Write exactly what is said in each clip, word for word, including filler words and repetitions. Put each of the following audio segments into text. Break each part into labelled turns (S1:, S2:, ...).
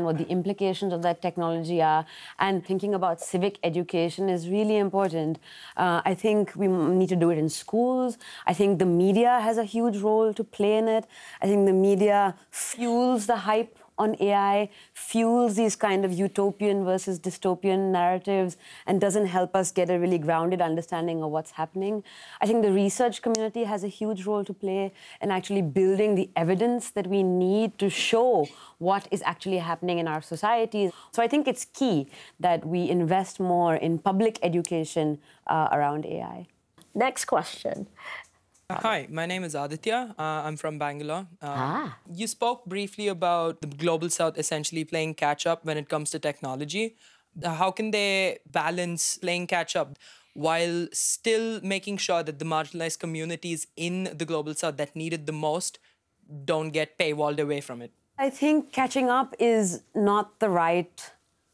S1: what the implications of that technology are, and thinking about civic education is really important. Uh, I think we need to do it in schools. I think the media has a huge role to play in it. I think the media fuels the hype on A I, fuels these kind of utopian versus dystopian narratives, and doesn't help us get a really grounded understanding of what's happening. I think the research community has a huge role to play in actually building the evidence that we need to show what is actually happening in our societies. So I think it's key that we invest more in public education uh, around A I.
S2: Next question.
S3: Hi, my name is Aditya. Uh, I'm from Bangalore. Uh,
S2: ah.
S3: You spoke briefly about the Global South essentially playing catch-up when it comes to technology. How can they balance playing catch-up while still making sure that the marginalized communities in the Global South that need it the most don't get paywalled away from it?
S1: I think catching up is not the right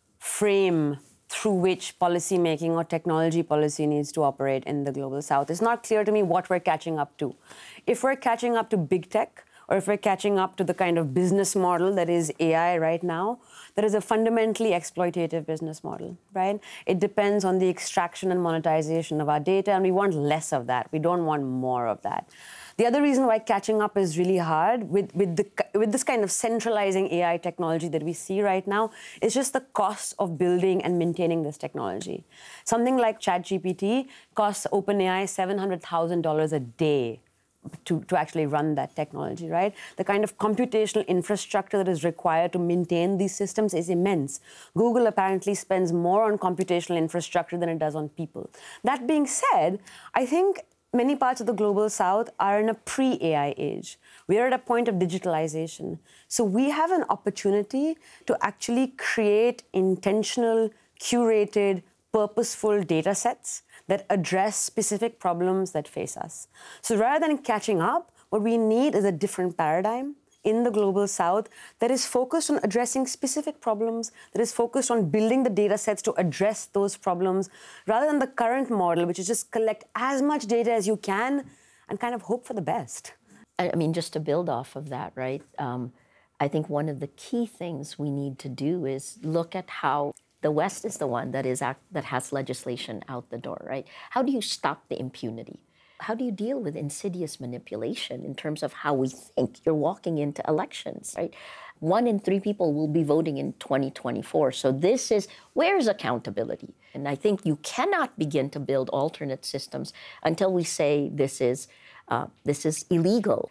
S1: frame through which policy-making or technology policy needs to operate in the Global South. It's not clear to me what we're catching up to. If we're catching up to big tech, or if we're catching up to the kind of business model that is A I right now, that is a fundamentally exploitative business model, right? It depends on the extraction and monetization of our data, and we want less of that. We don't want more of that. The other reason why catching up is really hard with, with, the, with this kind of centralizing A I technology that we see right now is just the cost of building and maintaining this technology. Something like ChatGPT costs OpenAI seven hundred thousand dollars a day to, to actually run that technology, right? The kind of computational infrastructure that is required to maintain these systems is immense. Google apparently spends more on computational infrastructure than it does on people. That being said, I think many parts of the Global South are in a pre-A I age. We are at a point of digitalization. So we have an opportunity to actually create intentional, curated, purposeful data sets that address specific problems that face us. So rather than catching up, what we need is a different paradigm in the Global South that is focused on addressing specific problems, that is focused on building the data sets to address those problems, rather than the current model, which is just collect as much data as you can and kind of hope for the best.
S2: I mean, just to build off of that, right? Um, I think one of the key things we need to do is look at how the West is the one that is act, that has legislation out the door, right? How do you stop the impunity? How do you deal with insidious manipulation in terms of how we think? You're walking into elections, right? One in three people will be voting in twenty twenty-four. So this is, where's accountability? And I think you cannot begin to build alternate systems until we say this is, uh, this is illegal.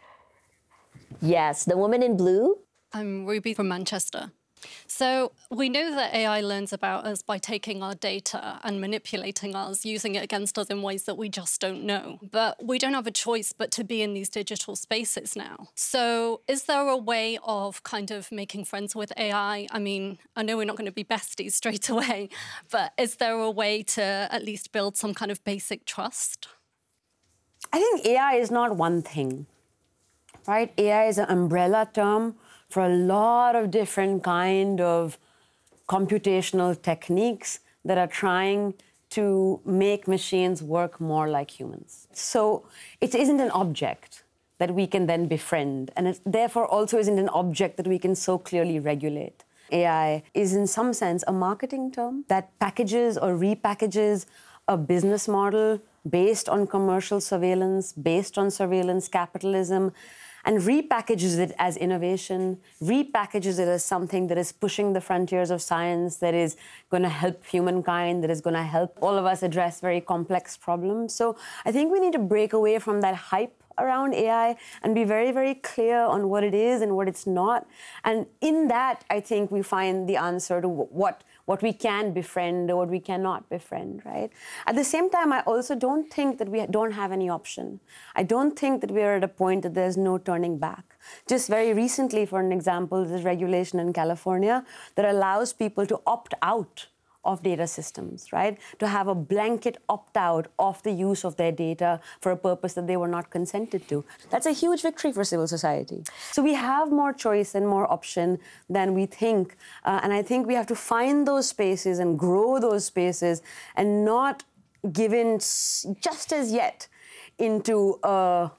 S2: Yes, the woman in blue.
S4: I'm Ruby from Manchester. So we know that A I learns about us by taking our data and manipulating us, using it against us in ways that we just don't know. But we don't have a choice but to be in these digital spaces now. So is there a way of kind of making friends with A I? I mean, I know we're not going to be besties straight away, but is there a way to at least build some kind of basic trust?
S1: I think A I is not one thing, right? A I is an umbrella term for a lot of different kind of computational techniques that are trying to make machines work more like humans. So it isn't an object that we can then befriend, and it therefore also isn't an object that we can so clearly regulate. A I is in some sense a marketing term that packages or repackages a business model based on commercial surveillance, based on surveillance capitalism, and repackages it as innovation, repackages it as something that is pushing the frontiers of science, that is going to help humankind, that is going to help all of us address very complex problems. So I think we need to break away from that hype around A I and be very, very clear on what it is and what it's not. And in that, I think we find the answer to what what we can befriend or what we cannot befriend, right? At the same time, I also don't think that we don't have any option. I don't think that we're at a point that there's no turning back. Just very recently, for an example, there's regulation in California that allows people to opt out of data systems, right? To have a blanket opt-out of the use of their data for a purpose that they were not consented to. That's a huge victory for civil society. So we have more choice and more option than we think. Uh, and I think we have to find those spaces and grow those spaces and not give in just as yet into a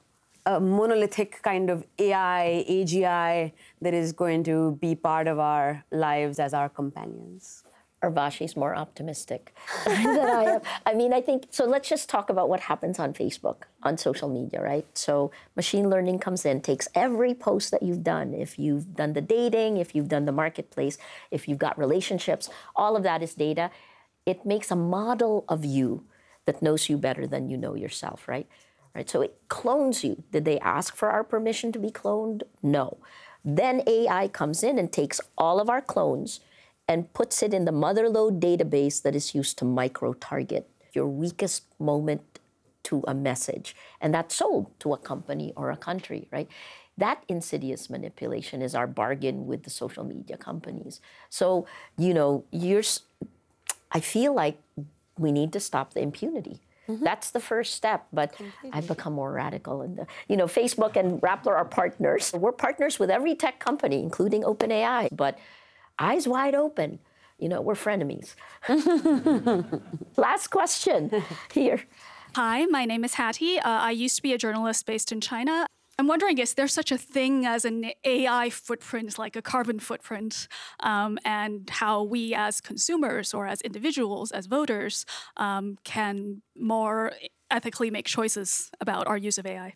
S1: a monolithic kind of A I, A G I that is going to be part of our lives as our companions.
S2: Urvashi's more optimistic than I am. I mean, I think, so let's just talk about what happens on Facebook, on social media, right? So machine learning comes in, takes every post that you've done. If you've done the dating, if you've done the marketplace, if you've got relationships, all of that is data. It makes a model of you that knows you better than you know yourself, right? Right. So it clones you. Did they ask for our permission to be cloned? No. Then A I comes in and takes all of our clones and puts it in the motherlode database that is used to micro-target your weakest moment to a message. And that's sold to a company or a country, right? That insidious manipulation is our bargain with the social media companies. So, you know, you're, I feel like we need to stop the impunity. Mm-hmm. That's the first step, but Completely. I've become more radical. And the, you know, Facebook and Rappler are partners. We're partners with every tech company, including OpenAI, but eyes wide open. You know, we're frenemies. Last question here.
S5: Hi, my name is Hattie. Uh, I used to be a journalist based in China. I'm wondering, is there such a thing as an A I footprint, like a carbon footprint, um, and how we as consumers or as individuals, as voters, um, can more ethically make choices about our use of A I?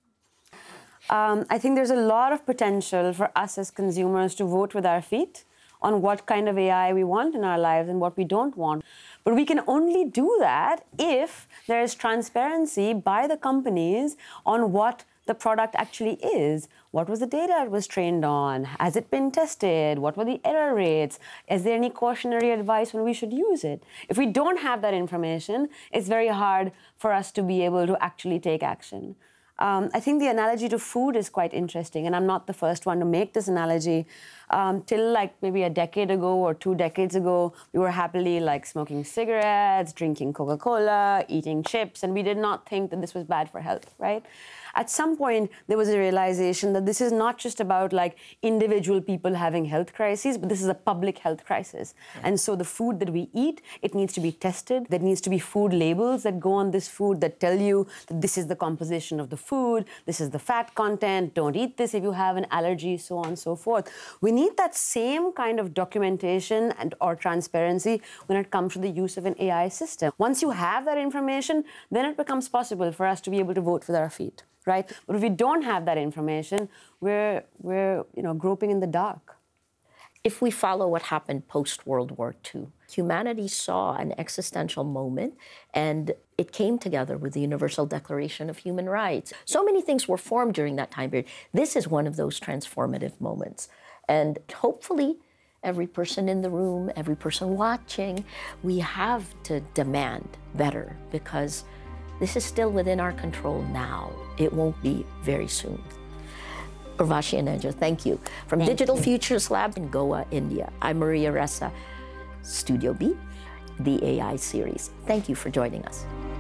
S1: Um, I think there's a lot of potential for us as consumers to vote with our feet on what kind of A I we want in our lives and what we don't want. But we can only do that if there is transparency by the companies on what the product actually is. What was the data it was trained on? Has it been tested? What were the error rates? Is there any cautionary advice when we should use it? If we don't have that information, it's very hard for us to be able to actually take action. Um, I think the analogy to food is quite interesting, and I'm not the first one to make this analogy. Um, till like maybe a decade ago or two decades ago, we were happily like smoking cigarettes, drinking Coca-Cola, eating chips, and we did not think that this was bad for health, right? At some point, there was a realization that this is not just about like individual people having health crises, but this is a public health crisis. Yeah. And so the food that we eat, it needs to be tested. There needs to be food labels that go on this food that tell you that this is the composition of the food, this is the fat content, don't eat this if you have an allergy, so on and so forth. We need that same kind of documentation and or transparency when it comes to the use of an A I system. Once you have that information, then it becomes possible for us to be able to vote with our feet. Right? But if we don't have that information, we're, we're you know, groping in the dark.
S2: If we follow what happened post-World War Two, humanity saw an existential moment, and it came together with the Universal Declaration of Human Rights. So many things were formed during that time period. This is one of those transformative moments. And hopefully, every person in the room, every person watching, we have to demand better, because this is still within our control now. It won't be very soon. Urvashi Aneja, thank you. From thank Digital you. Futures Lab in Goa, India, I'm Maria Ressa, Studio B, the A I series. Thank you for joining us.